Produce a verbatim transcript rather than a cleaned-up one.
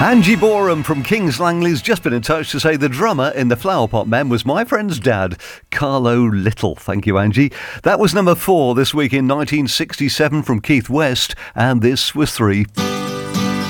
Angie Borum from Kings Langley's just been in touch to say the drummer in the Flowerpot Men was my friend's dad, Carlo Little. Thank you, Angie. That was number four this week in nineteen sixty-seven from Keith West, and this was three.